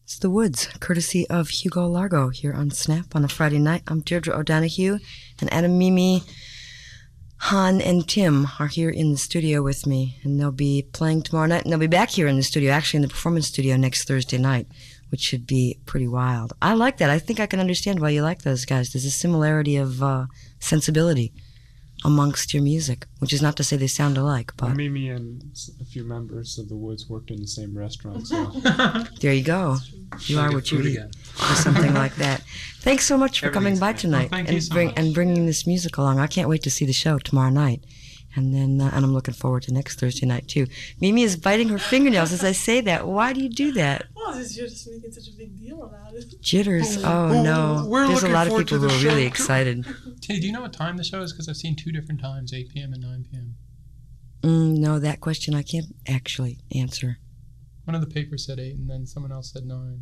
It's The Woods, courtesy of Hugo Largo here on Snap on a Friday night. I'm Deirdre O'Donoghue, and Adam, Mimi, Han, and Tim are here in the studio with me, and they'll be playing tomorrow night, and they'll be back here in the studio, actually in the performance studio next Thursday night, which should be pretty wild. I like that. I think I can understand why you like those guys. There's a similarity of sensibility amongst your music, which is not to say they sound alike, but... Mimi and a few members of The Woods worked in the same restaurant, so... There you go. You are what you eat, or something like that. Thanks so much for coming by tonight and bringing this music along. I can't wait to see the show tomorrow night. And then, and I'm looking forward to next Thursday night, too. Mimi is biting her fingernails as I say that. Why do you do that? Well, you're just making such a big deal about it. Jitters. Oh, no. There's a lot of people who are really excited. Hey, do you know what time the show is? Because I've seen two different times, 8 p.m. and 9 p.m. No, that question I can't actually answer. One of the papers said 8, and then someone else said 9.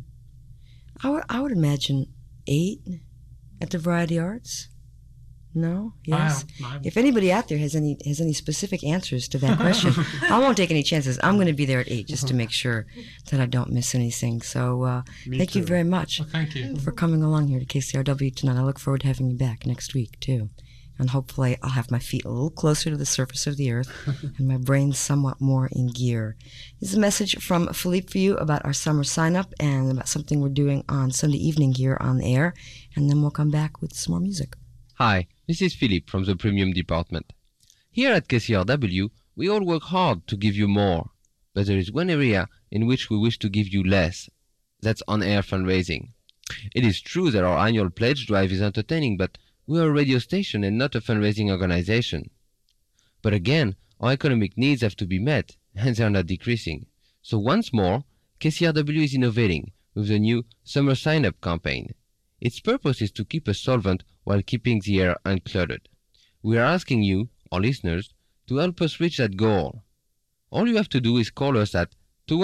I would imagine 8 at the Variety Arts. No? Yes? If anybody out there has any specific answers to that question, I won't take any chances. I'm going to be there at 8 just to make sure that I don't miss anything. So thank you very much for coming along here to KCRW tonight. I look forward to having you back next week, too. And hopefully I'll have my feet a little closer to the surface of the earth and my brain somewhat more in gear. This is a message from Philippe for you about our summer sign-up and about something we're doing on Sunday evening here on the air. And then we'll come back with some more music. Hi, this is Philippe from the Premium Department. Here at KCRW, we all work hard to give you more. But there is one area in which we wish to give you less. That's on-air fundraising. It is true that our annual pledge drive is entertaining, but we are a radio station and not a fundraising organization. But again, our economic needs have to be met, and they are not decreasing. So once more, KCRW is innovating with the new Summer Sign-Up campaign. Its purpose is to keep us solvent while keeping the air uncluttered. We are asking you, our listeners, to help us reach that goal. All you have to do is call us at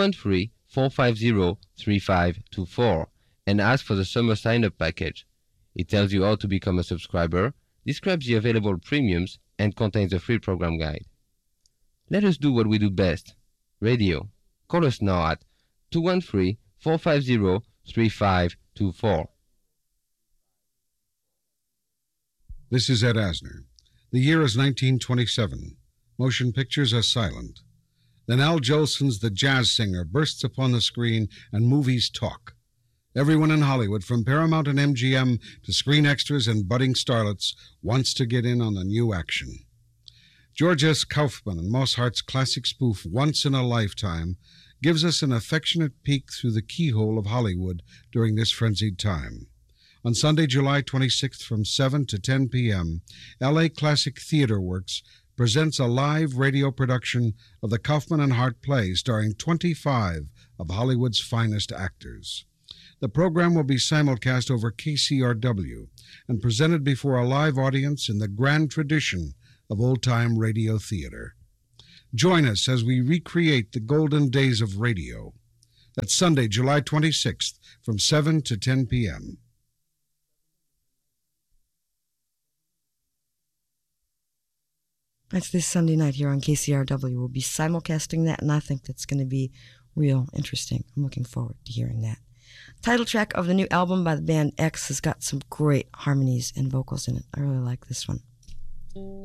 213-450-3524 and ask for the Summer Sign-Up package. It tells you how to become a subscriber, describes the available premiums, and contains a free program guide. Let us do what we do best, radio. Call us now at 213-450-3524. This is Ed Asner. The year is 1927. Motion pictures are silent. Then Al Jolson's The Jazz Singer bursts upon the screen and movies talk. Everyone in Hollywood, from Paramount and MGM to screen extras and budding starlets, wants to get in on the new action. George S. Kaufman and Moss Hart's classic spoof Once in a Lifetime gives us an affectionate peek through the keyhole of Hollywood during this frenzied time. On Sunday, July 26th from 7 to 10 p.m., L.A. Classic Theater Works presents a live radio production of the Kaufman and Hart play starring 25 of Hollywood's finest actors. The program will be simulcast over KCRW and presented before a live audience in the grand tradition of old-time radio theater. Join us as we recreate the golden days of radio. That's Sunday, July 26th from 7 to 10 p.m. That's this Sunday night here on KCRW. We'll be simulcasting that, and I think that's going to be real interesting. I'm looking forward to hearing that. Title track of the new album by the band X has got some great harmonies and vocals in it. I really like this one.